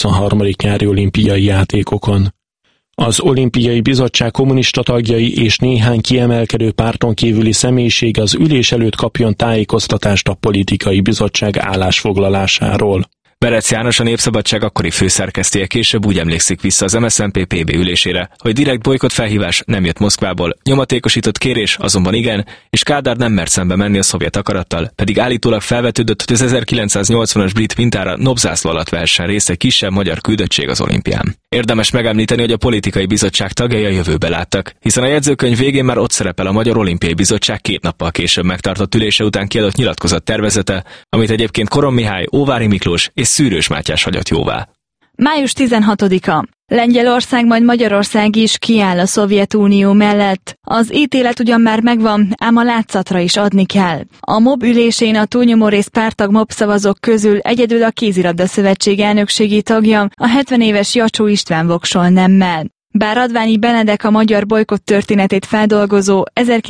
23. nyári olimpiai játékokon. Az Olimpiai Bizottság kommunista tagjai és néhány kiemelkedő párton kívüli személyiség az ülés előtt kapjon tájékoztatást a politikai bizottság állásfoglalásáról. Berec János, a Népszabadság akkori főszerkesztője később úgy emlékszik vissza az MSZNP PB ülésére, hogy direkt bolykott felhívás nem jött Moszkvából, nyomatékosított kérés azonban igen, és Kádár nem mert szembe menni a szovjet akarattal, pedig állítólag felvetődött, hogy az 1980-as brit mintára nobzászló alatt vehessen részt egy kisebb magyar küldöttség az olimpián. Érdemes megemlíteni, hogy a politikai bizottság tagjai a jövőbe láttak, hiszen a jegyzőkönyv végén már ott szerepel a Magyar Olimpiai Bizottság 2 nappal később megtartott ülése után kiadott nyilatkozat tervezete, amit egyébként Koron Mihály, Óvári Miklós és Szűrős Mátyás hagyott jóvá. Május 16-a. Lengyelország, majd Magyarország is kiáll a Szovjetunió mellett. Az ítélet ugyan már megvan, ám a látszatra is adni kell. A MOB ülésén a túlnyomó rész párttag MOB szavazók közül egyedül a Kézilabda Szövetség elnökségi tagja, a 70 éves Jacsó István voksol nemmel. Bár Radványi Benedek, a magyar bolykott történetét feldolgozó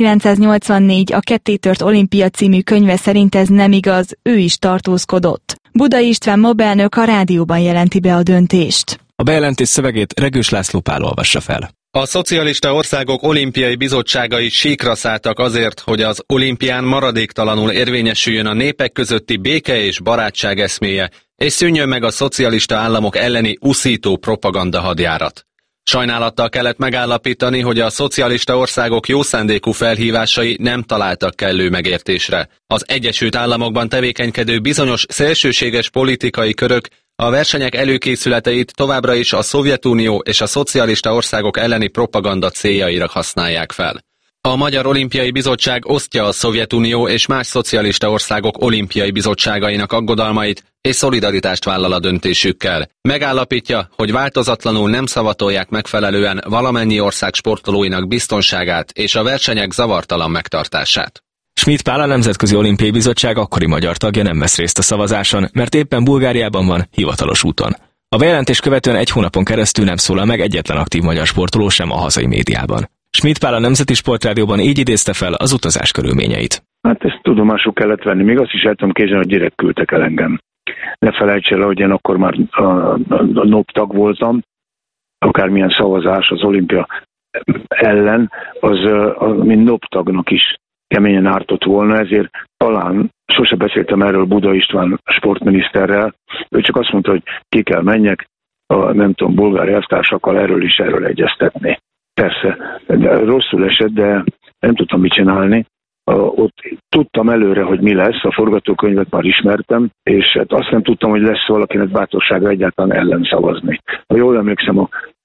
1984 a Kettétört olimpia című könyve szerint ez nem igaz, ő is tartózkodott. Budai István MOB elnök a rádióban jelenti be a döntést. A bejelentés szövegét Regős László Pál olvassa fel. A szocialista országok olimpiai bizottságai síkra szálltak azért, hogy az olimpián maradéktalanul érvényesüljön a népek közötti béke és barátság eszméje, és szűnjön meg a szocialista államok elleni uszító propaganda hadjárat. Sajnálattal kellett megállapítani, hogy a szocialista országok jószándékú felhívásai nem találtak kellő megértésre. Az Egyesült Államokban tevékenykedő bizonyos szélsőséges politikai körök a versenyek előkészületeit továbbra is a Szovjetunió és a szocialista országok elleni propaganda céljaira használják fel. A Magyar Olimpiai Bizottság osztja a Szovjetunió és más szocialista országok olimpiai bizottságainak aggodalmait, és szolidaritást vállal a döntésükkel. Megállapítja, hogy változatlanul nem szavatolják megfelelően valamennyi ország sportolóinak biztonságát és a versenyek zavartalan megtartását. Schmidt Pál, a Nemzetközi Olimpiai Bizottság akkori magyar tagja nem vesz részt a szavazáson, mert éppen Bulgáriában van, hivatalos úton. A bejelentés követően 1 hónapon keresztül nem szólal meg egyetlen aktív magyar sportoló sem a hazai médiában. Schmidt Pál a Nemzeti Sportrádióban így idézte fel az utazás körülményeit. Hát ezt tudomásul kellett venni, még azt is el tudom képzelni, hogy direkt küldtek el engem. Ne felejts el, hogy én akkor már a NOB tag voltam, akármilyen szavazás az olimpia ellen, az mint NOB tagnak is keményen ártott volna, ezért talán sose beszéltem erről Budai István sportminiszterrel, ő csak azt mondta, hogy ki kell menjek, nem tudom, bulgári elvtársakkal erről egyeztetni. Persze, de rosszul esett, de nem tudtam mit csinálni. Ott tudtam előre, hogy mi lesz, a forgatókönyvet már ismertem, és hát azt nem tudtam, hogy lesz valakinek bátorsága egyáltalán ellen szavazni. Ha jól emlékszem,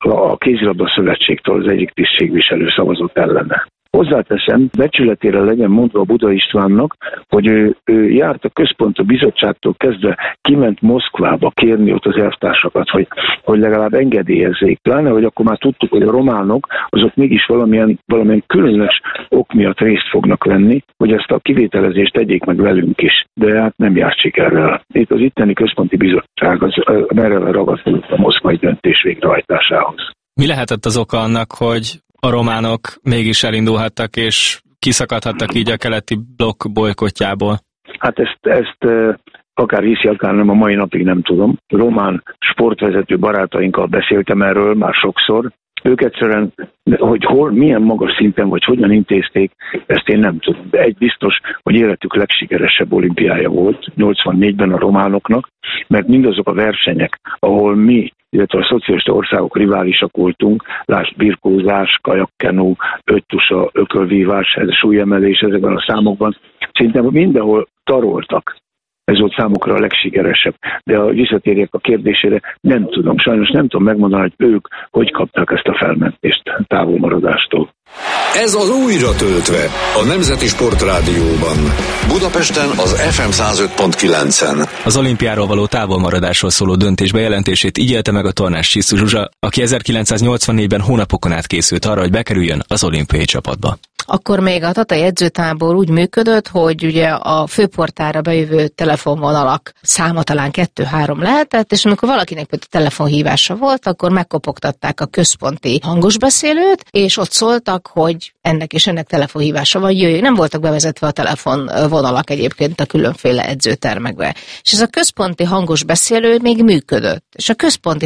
a Kézilabda Szövetségtől az egyik tisztségviselő szavazott ellene. Hozzáteszem, becsületére legyen mondva a Budai Istvánnak, hogy ő járt a központi bizottságtól kezdve, kiment Moszkvába kérni ott az elvtársakat, hogy legalább engedélyezzék. Pláne, hogy akkor már tudtuk, hogy a románok azok mégis valamilyen különös ok miatt részt fognak venni, hogy ezt a kivételezést tegyék meg velünk is. De hát nem járt sikerrel. Itt az itteni központi bizottság merre ragaszkodott a moszkvai döntés végrehajtásához. Mi lehetett az oka annak, hogy a románok mégis elindulhattak és kiszakadhattak így a keleti blokk bolykottjából? Hát ezt akár hiszi, akár nem, a mai napig nem tudom. Román sportvezető barátainkkal beszéltem erről már sokszor. Ők egyszerűen, hogy milyen magas szinten, vagy hogyan intézték, ezt én nem tudom. De egy biztos, hogy életük legsikeresebb olimpiája volt 84-ben a románoknak, mert mindazok a versenyek, ahol mi, illetve a szocialista országok riválisak voltunk, lásd birkózás, kajakkenú, öttusa, ökölvívás, súlyemelés ezekben a számokban, szinte mindenhol taroltak. Ez volt számukra a legsikeresebb. De ha visszatérjek a kérdésére, nem tudom. Sajnos nem tudom megmondani, hogy ők hogy kapták ezt a felmentést távolmaradástól. Ez az Újra töltve a Nemzeti Sportrádióban. Budapesten az FM 105.9-en. Az olimpiáról való távolmaradásról szóló döntés bejelentését így élte meg a tornás Csisztus Zsuzsa, aki 1984-ben hónapokon át készült arra, hogy bekerüljön az olimpiai csapatba. akkor még a tatai edzőtábor úgy működött, hogy ugye a főportára bejövő telefonvonalak száma talán 2-3 lehetett, és amikor valakinek például telefonhívása volt, akkor megkopogtatták a központi hangosbeszélőt, és ott szóltak, hogy ennek és ennek telefonhívása van, jöjjön. Nem voltak bevezetve a telefonvonalak egyébként a különféle edzőtermekbe. És ez a központi hangosbeszélő még működött. És a központi